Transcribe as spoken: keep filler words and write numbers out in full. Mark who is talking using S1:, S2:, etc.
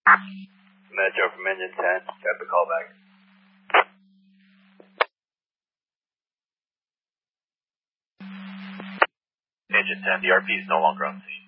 S1: Metro from Engine ten, got the call back. Engine ten, the R P is no longer on scene.